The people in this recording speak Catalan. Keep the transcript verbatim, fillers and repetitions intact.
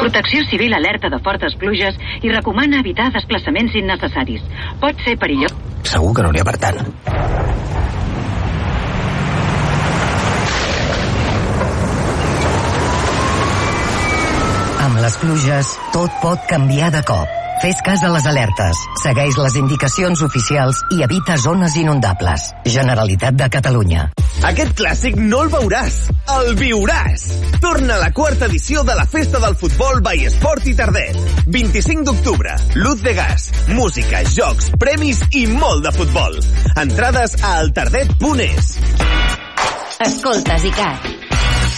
Protecció Civil alerta de fortes pluges i recomana evitar desplaçaments innecessaris. Pot ser perillós. Segur que no n'hi ha per tant. Amb les pluges, tot pot canviar de cop. Fes cas a les alertes, segueix les indicacions oficials i evita zones inundables. Generalitat de Catalunya. Aquest clàssic no el veuràs, el viuràs. Torna la quarta edició de la Festa del Futbol by Esport i Tardet. vint-i-cinc d'octubre, luz de gas, música, jocs, premis i molt de futbol. Entrades a altardet punt es. Escoltes, ICAT.